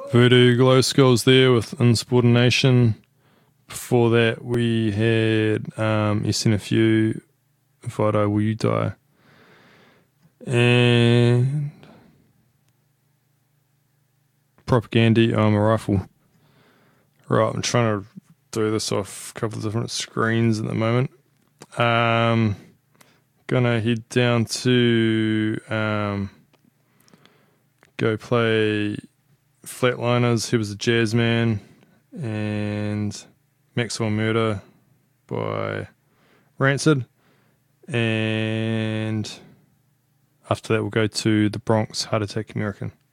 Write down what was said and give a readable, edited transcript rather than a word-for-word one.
Voodoo Glow Skulls there with Insubordination. Before that, we had SNFU, If I Die, Will You Die? And Propaganda, I'm a Rifle. Right, I'm trying to do this off a couple of different screens at the moment. Gonna head down to go play Flatliners, He Was a Jazz Man, and Maxwell Murder by Rancid. And after that, we'll go to the Bronx, Heart Attack American.